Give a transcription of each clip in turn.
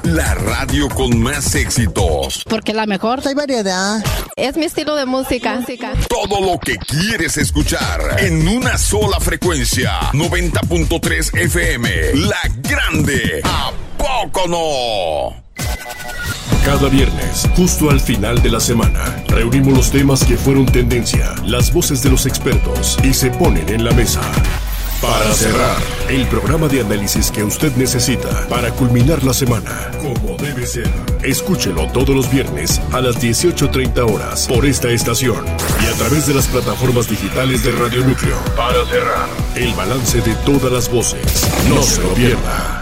La radio con más éxitos. Porque la mejor. Hay variedad. Es mi estilo de música. Todo lo que quieres escuchar en una sola frecuencia. 90.3 FM. La Grande. ¿A poco no? Cada viernes, justo al final de la semana, reunimos los temas que fueron tendencia, las voces de los expertos y se ponen en la mesa. Para cerrar, el programa de análisis que usted necesita para culminar la semana, como debe ser. Escúchelo todos los viernes a las 18:30 horas por esta estación y a través de las plataformas digitales de Radio Núcleo. Para cerrar, el balance de todas las voces. No se lo pierda.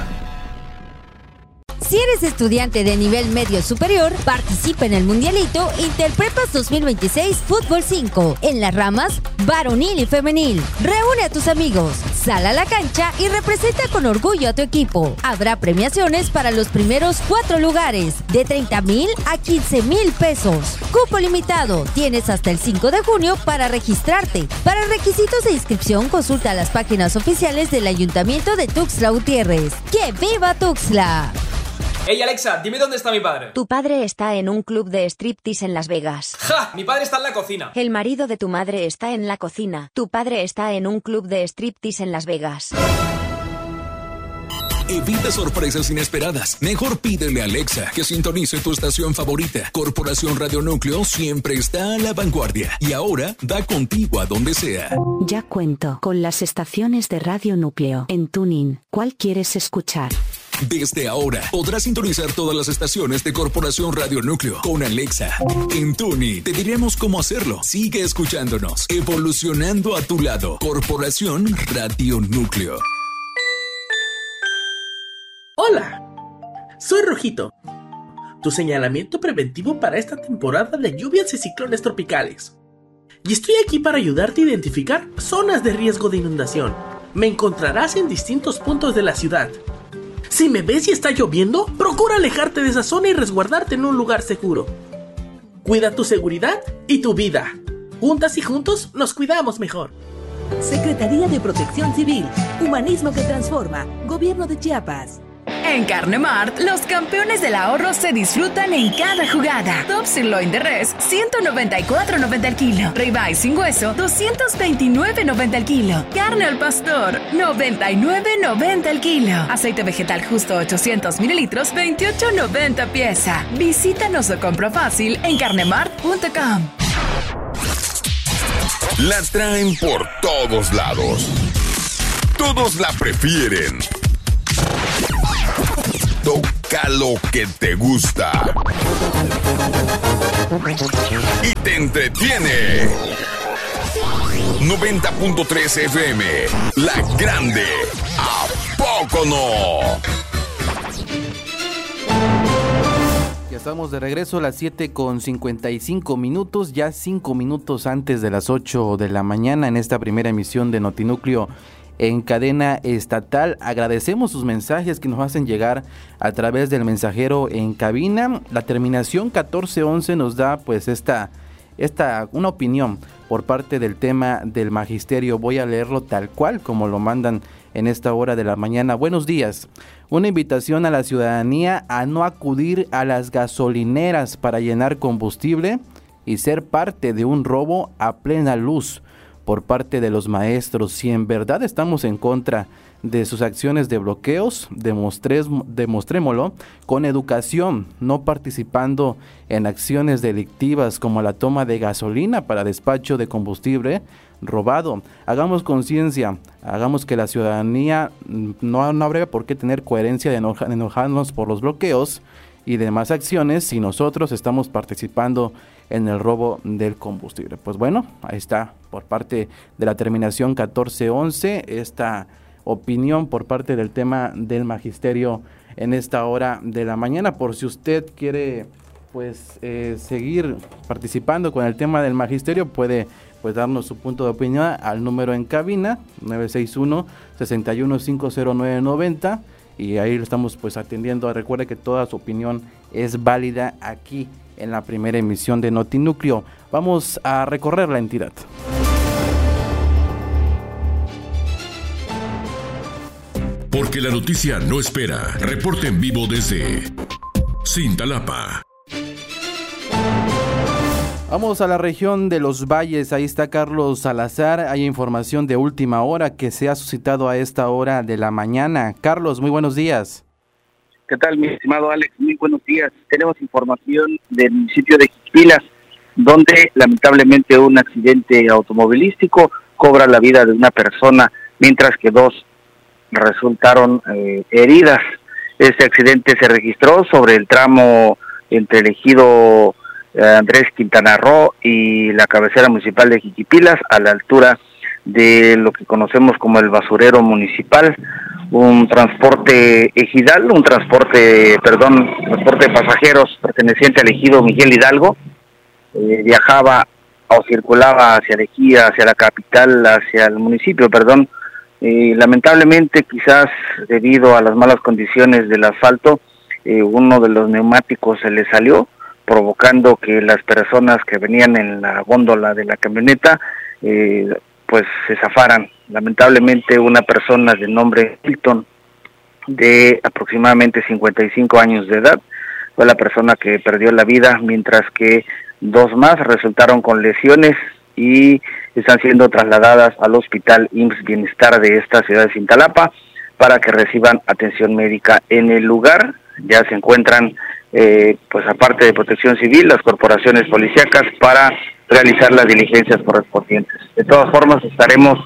Si eres estudiante de nivel medio superior, participa en el Mundialito Interprepas 2026 Fútbol 5 en las ramas varonil y femenil. Reúne a tus amigos, sal a la cancha y representa con orgullo a tu equipo. Habrá premiaciones para los primeros 4 lugares, de 30,000 a 15,000 pesos. Cupo limitado, tienes hasta el 5 de junio para registrarte. Para requisitos de inscripción, consulta las páginas oficiales del Ayuntamiento de Tuxtla Gutiérrez. ¡Que viva Tuxtla! Hey Alexa, dime dónde está mi padre. Tu padre está en un club de striptease en Las Vegas. ¡Ja! Mi padre está en la cocina. El marido de tu madre está en la cocina. Tu padre está en un club de striptease en Las Vegas. Evita sorpresas inesperadas. Mejor pídele a Alexa que sintonice tu estación favorita. Corporación Radio Núcleo siempre está a la vanguardia y ahora da contigo a donde sea. Ya cuento con las estaciones de Radio Núcleo en TuneIn. ¿Cuál quieres escuchar? Desde ahora podrás sintonizar todas las estaciones de Corporación Radio Núcleo con Alexa. En TuneIn te diremos cómo hacerlo. Sigue escuchándonos, evolucionando a tu lado. Corporación Radio Núcleo. Hola, soy Rojito, tu señalamiento preventivo para esta temporada de lluvias y ciclones tropicales. Y estoy aquí para ayudarte a identificar zonas de riesgo de inundación. Me encontrarás en distintos puntos de la ciudad. Si me ves y está lloviendo, procura alejarte de esa zona y resguardarte en un lugar seguro. Cuida tu seguridad y tu vida. Juntas y juntos nos cuidamos mejor. Secretaría de Protección Civil, Humanismo que Transforma, Gobierno de Chiapas. En Carnemart, los campeones del ahorro se disfrutan en cada jugada. Top Sirloin de Res, $194.90 el kilo. Ribeye sin hueso, $229.90 el kilo. Carne al pastor, $99.90 el kilo. Aceite vegetal justo 800 mililitros, $28.90 pieza. Visítanos o compra fácil en carnemart.com. La traen por todos lados. Todos la prefieren. Toca lo que te gusta y te entretiene. 90.3 FM, La Grande. ¿A poco no? Ya estamos de regreso a las 7:55, ya 5 minutos antes de las 8 de la mañana en esta primera emisión de Notinúcleo en cadena estatal. Agradecemos sus mensajes que nos hacen llegar a través del mensajero en cabina. La terminación 1411 nos da pues una opinión por parte del tema del magisterio. Voy a leerlo tal cual como lo mandan en esta hora de la mañana. Buenos días. Una invitación a la ciudadanía a no acudir a las gasolineras para llenar combustible y ser parte de un robo a plena luz por parte de los maestros. Si en verdad estamos en contra de sus acciones de bloqueos, demostrémoslo con educación, no participando en acciones delictivas como la toma de gasolina para despacho de combustible robado. Hagamos conciencia, hagamos que la ciudadanía no habría por qué tener coherencia de enojarnos por los bloqueos y demás acciones si nosotros estamos participando en el robo del combustible. Pues bueno, ahí está por parte de la terminación 1411 esta opinión por parte del tema del magisterio en esta hora de la mañana. Por si usted quiere pues seguir participando con el tema del magisterio, puede pues darnos su punto de opinión al número en cabina 961-61-50990 y ahí lo estamos pues atendiendo. Recuerde que toda su opinión es válida aquí en la primera emisión de Notinúcleo. Vamos a recorrer la entidad. Porque la noticia no espera. Reporte en vivo desde Cintalapa. Vamos a la región de los Valles, ahí está Carlos Salazar, hay información de última hora que se ha suscitado a esta hora de la mañana. Carlos, muy buenos días. ¿Qué tal, mi estimado Alex? Muy buenos días. Tenemos información del municipio de Jiquipilas, donde lamentablemente un accidente automovilístico cobra la vida de una persona, mientras que 2 resultaron heridas. Este accidente se registró sobre el tramo entre el ejido Andrés Quintana Roo y la cabecera municipal de Jiquipilas, a la altura de lo que conocemos como el basurero municipal. Un transporte ejidal, transporte de pasajeros perteneciente al ejido Miguel Hidalgo, viajaba o circulaba hacia Lejía, hacia la capital, hacia el municipio, lamentablemente, quizás debido a las malas condiciones del asfalto, uno de los neumáticos se le salió, provocando que las personas que venían en la góndola de la camioneta pues se zafaran. Lamentablemente, una persona de nombre Hilton, de aproximadamente 55 años de edad, fue la persona que perdió la vida, mientras que 2 más resultaron con lesiones y están siendo trasladadas al hospital IMSS Bienestar de esta ciudad de Cintalapa para que reciban atención médica. En el lugar ya se encuentran pues aparte de Protección Civil, las corporaciones policíacas para realizar las diligencias correspondientes. De todas formas, estaremos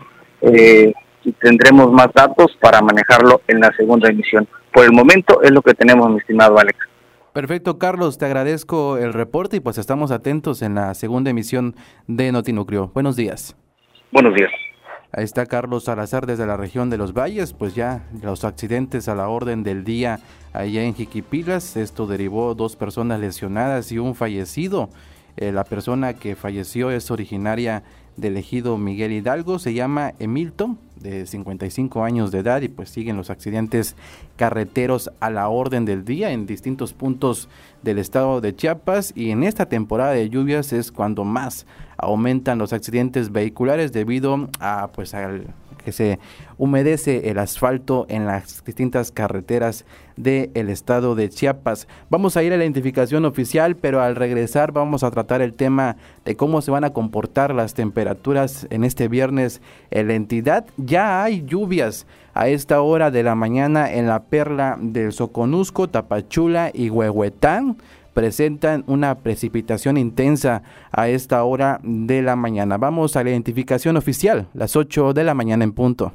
y tendremos más datos para manejarlo en la segunda emisión. Por el momento es lo que tenemos, mi estimado Alex. Perfecto, Carlos, te agradezco el reporte y pues estamos atentos en la segunda emisión de Notinúcleo. Buenos días. Buenos días. Ahí está Carlos Salazar desde la región de los Valles, pues ya los accidentes a la orden del día allá en Jiquipilas. Esto derivó 2 personas lesionadas y un fallecido. La persona que falleció es originaria del ejido Miguel Hidalgo, se llama Emilton, de 55 años de edad, y pues siguen los accidentes carreteros a la orden del día en distintos puntos del estado de Chiapas, y en esta temporada de lluvias es cuando más aumentan los accidentes vehiculares debido a pues al que se humedece el asfalto en las distintas carreteras del estado de Chiapas. Vamos a ir a la identificación oficial, pero al regresar vamos a tratar el tema de cómo se van a comportar las temperaturas en este viernes en la entidad. Ya hay lluvias a esta hora de la mañana en la perla del Soconusco, Tapachula y Huehuetán. Presentan una precipitación intensa a esta hora de la mañana. Vamos a la identificación oficial, las 8 de la mañana en punto.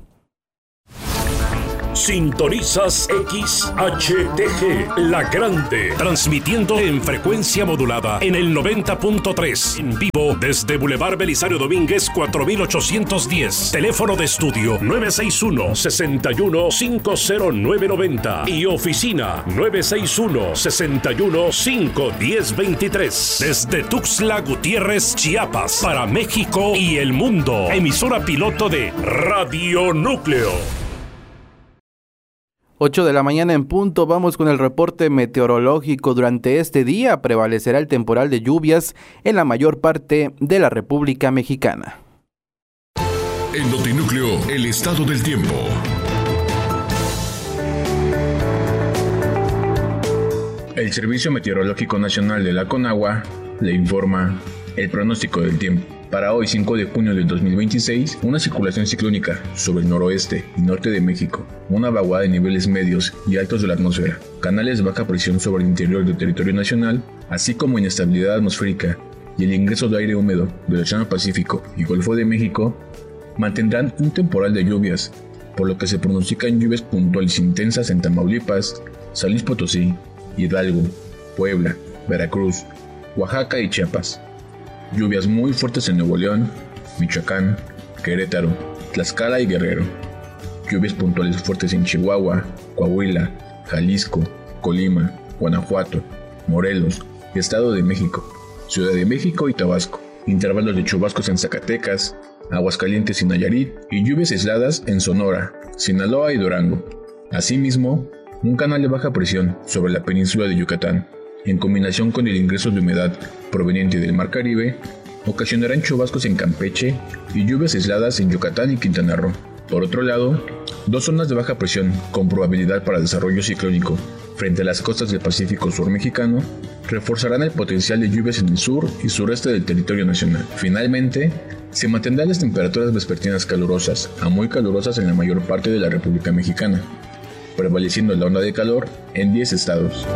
Sintonizas XHTG, La Grande, transmitiendo en frecuencia modulada en el 90.3, en vivo desde Boulevard Belisario Domínguez 4810, teléfono de estudio 961-61-50990 y oficina 961-61-51023, desde Tuxtla Gutiérrez, Chiapas, para México y el mundo, emisora piloto de Radio Núcleo. 8 de la mañana en punto, vamos con el reporte meteorológico. Durante este día prevalecerá el temporal de lluvias en la mayor parte de la República Mexicana. En Notinúcleo, el estado del tiempo. El Servicio Meteorológico Nacional de la Conagua le informa el pronóstico del tiempo. Para hoy, 5 de junio del 2026, una circulación ciclónica sobre el noroeste y norte de México, una vaguada de niveles medios y altos de la atmósfera, canales de baja presión sobre el interior del territorio nacional, así como inestabilidad atmosférica y el ingreso de aire húmedo del Océano Pacífico y Golfo de México, mantendrán un temporal de lluvias, por lo que se pronostican lluvias puntuales intensas en Tamaulipas, San Luis Potosí, Hidalgo, Puebla, Veracruz, Oaxaca y Chiapas. Lluvias muy fuertes en Nuevo León, Michoacán, Querétaro, Tlaxcala y Guerrero. Lluvias puntuales fuertes en Chihuahua, Coahuila, Jalisco, Colima, Guanajuato, Morelos, Estado de México, Ciudad de México y Tabasco. Intervalos de chubascos en Zacatecas, Aguascalientes y Nayarit, y lluvias aisladas en Sonora, Sinaloa y Durango. Asimismo, un canal de baja presión sobre la península de Yucatán, en combinación con el ingreso de humedad proveniente del Mar Caribe, ocasionarán chubascos en Campeche y lluvias aisladas en Yucatán y Quintana Roo. Por otro lado, 2 zonas de baja presión con probabilidad para desarrollo ciclónico frente a las costas del Pacífico Sur mexicano, reforzarán el potencial de lluvias en el sur y sureste del territorio nacional. Finalmente, se mantendrán las temperaturas vespertinas calurosas a muy calurosas en la mayor parte de la República Mexicana, prevaleciendo la onda de calor en 10 estados.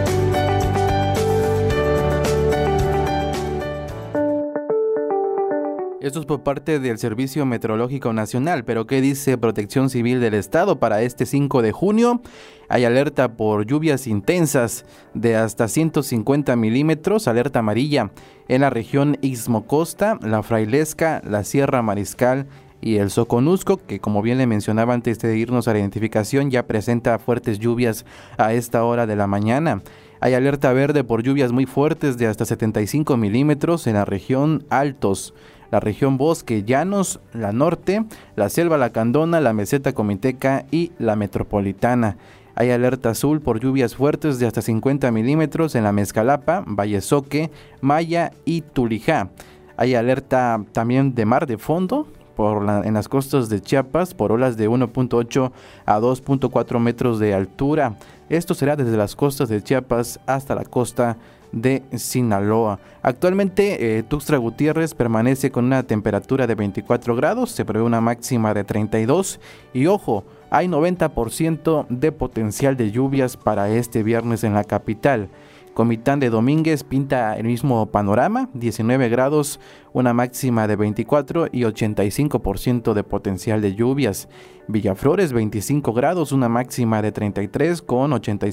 Esto es por parte del Servicio Meteorológico Nacional, pero ¿qué dice Protección Civil del Estado para este 5 de junio? Hay alerta por lluvias intensas de hasta 150 milímetros, alerta amarilla en la región Istmo-Costa, la Frailesca, la Sierra Mariscal y el Soconusco, que como bien le mencionaba antes de irnos a la identificación, ya presenta fuertes lluvias a esta hora de la mañana. Hay alerta verde por lluvias muy fuertes de hasta 75 milímetros en la región Altos, la región Bosque, Llanos, la Norte, la Selva Lacandona, la Meseta Comiteca y la Metropolitana. Hay alerta azul por lluvias fuertes de hasta 50 milímetros en la Mezcalapa, Valle Maya y Tulijá. Hay alerta también de mar de fondo en las costas de Chiapas por olas de 1.8 a 2.4 metros de altura. Esto será desde las costas de Chiapas hasta la costa de Sinaloa. Actualmente Tuxtla Gutiérrez permanece con una temperatura de 24 grados, se prevé una máxima de 32 y ojo, hay 90% de potencial de lluvias para este viernes en la capital. Comitán de Domínguez pinta el mismo panorama, 19 grados, una máxima de 24 y 85% de potencial de lluvias. Villaflores 25 grados, una máxima de 33 con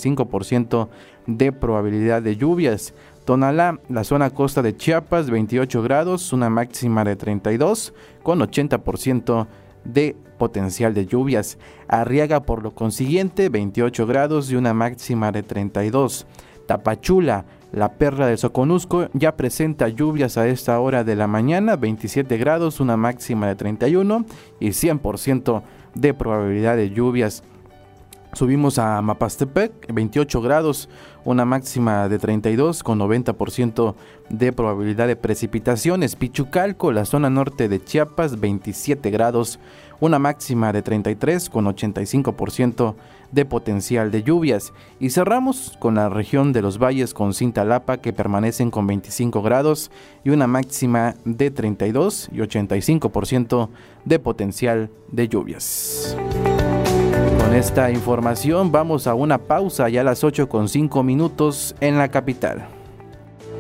85% de probabilidad de lluvias. Tonalá, la zona costa de Chiapas, 28 grados, una máxima de 32 con 80% de potencial de lluvias. Arriaga, por lo consiguiente, 28 grados y una máxima de 32. Tapachula, la perla del Soconusco, ya presenta lluvias a esta hora de la mañana, 27 grados, una máxima de 31 y 100% de probabilidad de lluvias. Subimos a Mapastepec, 28 grados, una máxima de 32 con 90% de probabilidad de precipitaciones. Pichucalco, la zona norte de Chiapas, 27 grados, una máxima de 33 con 85% de potencial de lluvias. Y cerramos con la región de los valles con Cintalapa, que permanecen con 25 grados y una máxima de 32 y 85% de potencial de lluvias. Con esta información vamos a una pausa ya a las 8:05 en la capital.